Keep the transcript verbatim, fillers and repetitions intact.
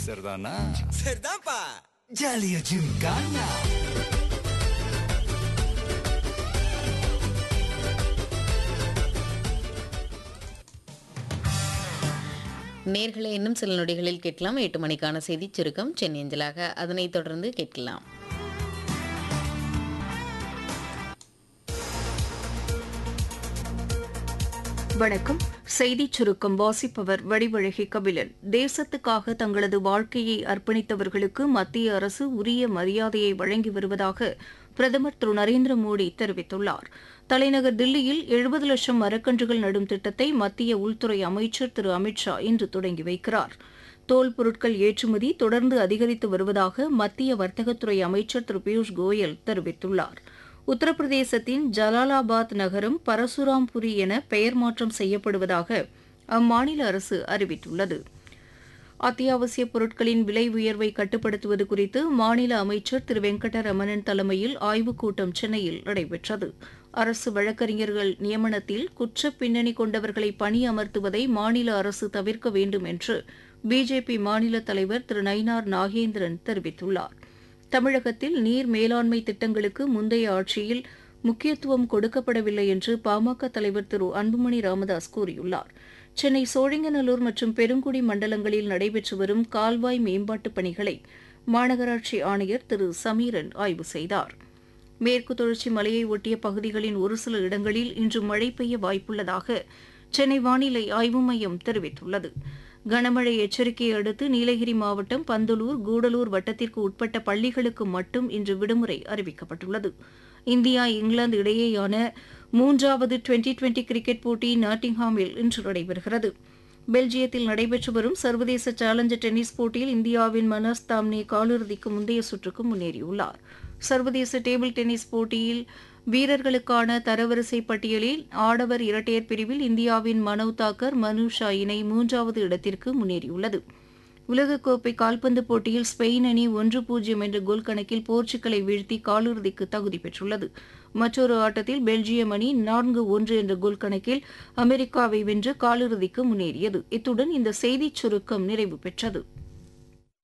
சரிதானா? சரிதான்ப்பா. ஜாலியா ஜிம்கானா. நேர்களை இன்னும் சில நொடிகளில் கேட்கலாம். எட்டு மணிக்கான செய்தி சுருக்கம் சென்னை அஞ்சலாக. அதனைத் தொடர்ந்து கேட்கலாம். வணக்கம். செய்திச் சுருக்கம் வாசிப்பவர் வடிவழகி கபிலன். தேசத்துக்காக தங்களது வாழ்க்கையை அர்ப்பணித்தவர்களுக்கு மத்திய அரசு உரிய மரியாதையை வழங்கி வருவதாக பிரதமர் திரு நரேந்திர மோடி தெரிவித்துள்ளார். தலைநகர் தில்லியில் எழுபது லட்சம் மரக்கன்றுகள் நடும் திட்டத்தை மத்திய உள்துறை அமைச்சர் திரு அமித்ஷா இன்று தொடங்கி வைக்கிறார். தோல் பொருட்கள் ஏற்றுமதி தொடர்ந்து அதிகரித்து வருவதாக மத்திய வர்த்தகத்துறை அமைச்சர் திரு பியூஷ் கோயல் தெரிவித்துள்ளார். உத்தரப்பிரதேசத்தின் ஜலாலாபாத் நகரம் பரசுராம்புரி என பெயர் மாற்றம் செய்யப்படுவதாக அம்மாநில அரசு அறிவித்துள்ளது. அத்தியாவசிய பொருட்களின் விலை உயர்வை கட்டுப்படுத்துவது குறித்து மாநில அமைச்சர் திரு வெங்கடரமணன் தலைமையில் ஆய்வுக் கூட்டம் சென்னையில் நடைபெற்றது. அரசு வழக்கறிஞர்கள் நியமனத்தில் குற்றப் பின்னணி கொண்டவர்களை பணி அமர்த்துவதை மாநில அரசு தவிர்க்க வேண்டும் என்று பிஜேபி மாநில தலைவர் திரு நயினார் நாகேந்திரன் தெரிவித்துள்ளார். தமிழகத்தில் நீர் மேலாண்மை திட்டங்களுக்கு முந்தைய ஆட்சியில் முக்கியத்துவம் கொடுக்கப்படவில்லை என்று பாமக தலைவர் திரு அன்புமணி ராமதாஸ் கூறியுள்ளார். சென்னை சோழிங்கநல்லூர் மற்றும் பெருங்குடி மண்டலங்களில் நடைபெற்று வரும் கால்வாய் மேம்பாட்டுப் பணிகளை மாநகராட்சி ஆணையர் திரு சமீரன் ஆய்வு செய்தார். மேற்கு தொடர்ச்சி மலையை ஒட்டிய பகுதிகளின் ஒரு சில இடங்களில் இன்று மழை பெய்ய வாய்ப்புள்ளதாக சென்னை வானிலை ஆய்வு மையம் தெரிவித்துள்ளது. கனமழை எச்சரிக்கையை அடுத்து நீலகிரி மாவட்டம் பந்தலூர், கூடலூர் வட்டத்திற்கு உட்பட்ட பள்ளிகளுக்கு மட்டும் இன்று விடுமுறை அறிவிக்கப்பட்டுள்ளது. இந்தியா இங்கிலாந்து இடையேயான மூன்றாவது டுவெண்டி டுவெண்டி கிரிக்கெட் போட்டி நாட்டிங்ஹாமில் இன்று நடைபெறுகிறது. பெல்ஜியத்தில் நடைபெற்று வரும் சர்வதேச சேலஞ்சர் டென்னிஸ் போட்டியில் இந்தியாவின் மனஸ் தாம்னே காலிறுதிக்கு முந்தைய சுற்றுக்கு முன்னேறியுள்ளார். சர்வதேச டேபிள் டென்னிஸ் போட்டியில் வீரர்களுக்கான தரவரிசை பட்டியலில் ஆடவர் இரட்டையர் பிரிவில் இந்தியாவின் மனவ் தாக்கர், மனுஷா இணை மூன்றாவது இடத்திற்கு முன்னேறியுள்ளது. உலகக்கோப்பை கால்பந்து போட்டியில் ஸ்பெயின் அணி ஒன்று பூஜ்ஜியம் என்ற கோல் கணக்கில் போர்ச்சுகலை வீழ்த்தி காலிறுதிக்கு தகுதி பெற்றுள்ளது. மற்றொரு ஆட்டத்தில் பெல்ஜியம் அணி நான்கு ஒன்று என்ற கோல் கணக்கில் அமெரிக்காவை வென்று காலிறுதிக்கு முன்னேறியது. இத்துடன் இந்த செய்திச் சுருக்கம் நிறைவு பெற்றது.